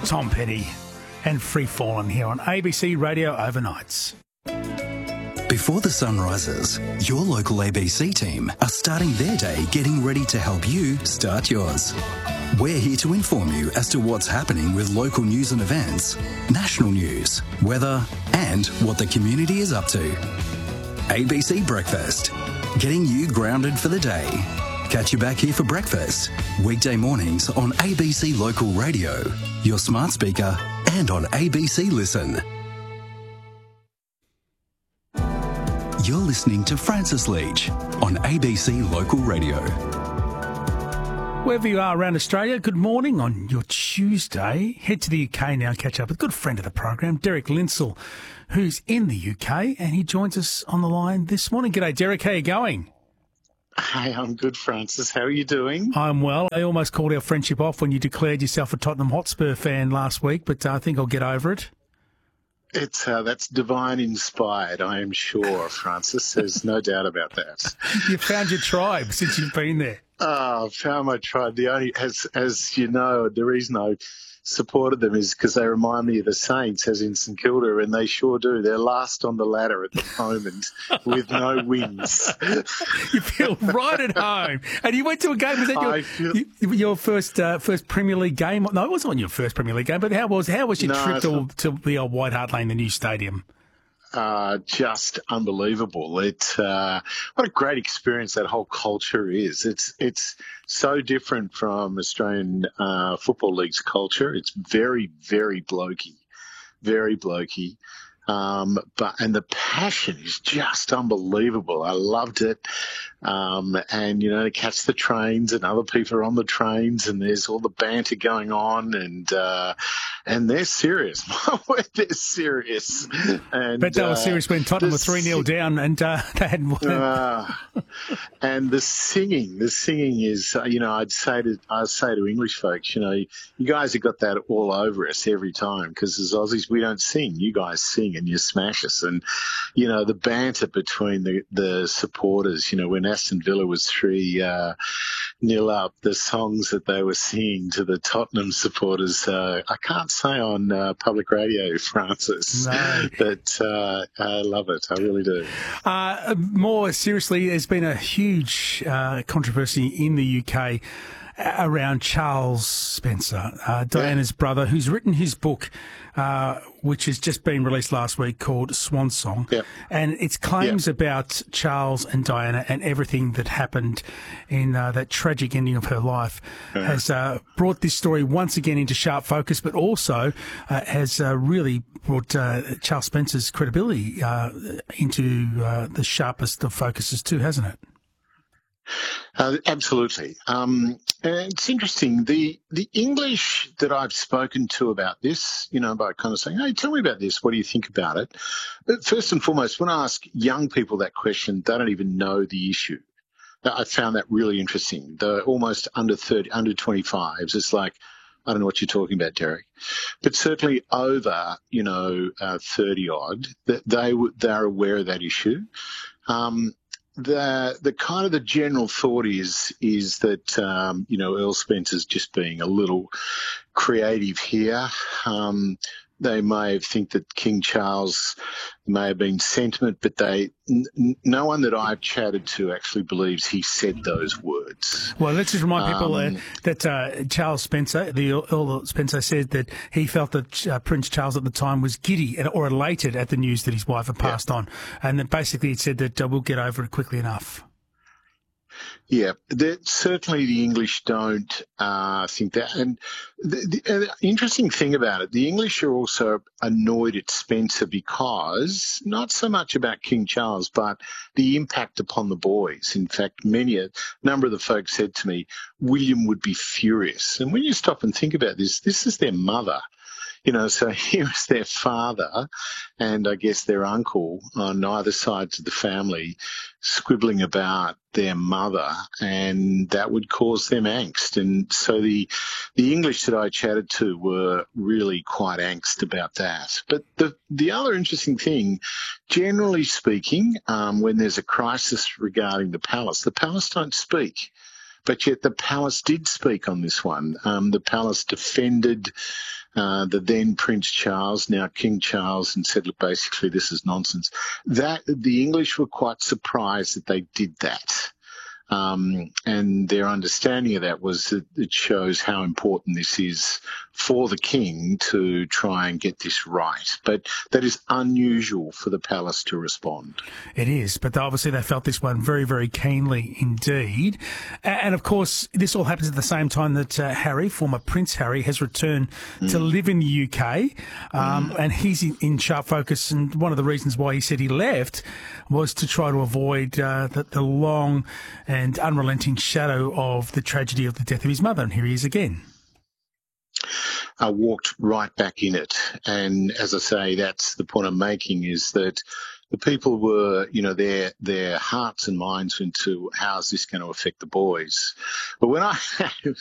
Tom Petty and Free Fallin' here on ABC Radio Overnights. Before the sun rises, your local ABC team are starting their day getting ready to help you start yours. We're here to inform you as to what's happening with local news and events, national news, weather, and what the community is up to. ABC Breakfast, getting you grounded for the day. Catch you back here for breakfast, weekday mornings on ABC Local Radio, your smart speaker, and on ABC Listen. You're listening to Francis Leach on ABC Local Radio. Wherever you are around Australia, good morning on your Tuesday. Head to the UK now, catch up with a good friend of the program, Derek Linsell, who's in the UK, and he joins us on the line this morning. G'day, Derek. How are you going? Hey, I'm good, Francis. How are you doing? I'm well. I almost called our friendship off when you declared yourself a Tottenham Hotspur fan last week, but I think I'll get over it. It's that's divine inspired, I am sure, Francis. There's no doubt about that. You found your tribe since you've been there. Oh, I've found my tribe. The only, as you know, the reason I supported them is because they remind me of the Saints, as in St Kilda, and they sure do. They're last on the ladder at the moment with no wins. You feel right at home. And you went to a game. Was that your first Premier League game? No, it wasn't your first Premier League game. But how was your trip to the old White Hart Lane, the new stadium? Just unbelievable. What a great experience that whole culture is. It's so different from Australian Football League's culture. It's very, very blokey, very blokey. And the passion is just unbelievable. I loved it. And, you know, to catch the trains and other people are on the trains and there's all the banter going on and they're serious. They're serious. And, but they were serious when Tottenham were 3-0 down and they hadn't won. And the singing is, you know, I'd say to English folks, you know, you guys have got that all over us every time because as Aussies, we don't sing. You guys sing and you smash us. And, you know, the banter between the supporters, you know, when Aston Villa was 3-0 up, the songs that they were singing to the Tottenham supporters, I can't say on public radio, Francis, no. But I love it. I really do. More seriously, there's been a huge controversy in the UK around Charles Spencer, Diana's brother, who's written his book, which has just been released last week, called Swan Song. Yep. And it's claims about Charles and Diana and everything that happened in that tragic ending of her life has brought this story once again into sharp focus, but also has really brought Charles Spencer's credibility into the sharpest of focuses too, hasn't it? Absolutely. It's interesting. The English that I've spoken to about this, you know, by kind of saying, hey, tell me about this. What do you think about it? But first and foremost, when I ask young people that question, they don't even know the issue. I found that really interesting. They're almost under 30, under 25s. It's like, I don't know what you're talking about, Derek. But certainly over, you know, 30-odd, they're aware of that issue. The kind of the general thought is that you know, Earl Spencer's just being a little creative here. They may think that King Charles may have been sentiment, but no one that I've chatted to actually believes he said those words. Well, let's just remind people that Charles Spencer, the Earl Spencer, said that he felt that Prince Charles at the time was giddy or elated at the news that his wife had passed on, and that basically it said that we'll get over it quickly enough. Yeah, certainly the English don't think that. And the interesting thing about it, the English are also annoyed at Spencer because not so much about King Charles, but the impact upon the boys. In fact, a number of the folks said to me, William would be furious. And when you stop and think about this is their mother. You know, so here is their father and I guess their uncle on either sides of the family squibbling about their mother, and that would cause them angst. And so the English that I chatted to were really quite angst about that. But the other interesting thing, generally speaking, when there's a crisis regarding the palace don't speak. but yet the palace did speak on this one. The palace defended the then Prince Charles, now King Charles, and said, look, basically this is nonsense. That the English were quite surprised that they did that. And their understanding of that was that it shows how important this is for the king to try and get this right. But that is unusual for the palace to respond. It is, but obviously they felt this one very, very keenly indeed. And of course, this all happens at the same time that Harry, former Prince Harry, has returned to live in the UK. And he's in sharp focus. And one of the reasons why he said he left was to try to avoid the long and unrelenting shadow of the tragedy of the death of his mother. And here he is again. I walked right back in it. And as I say, that's the point I'm making, is that the people were, their hearts and minds went to, how is this going to affect the boys? But when I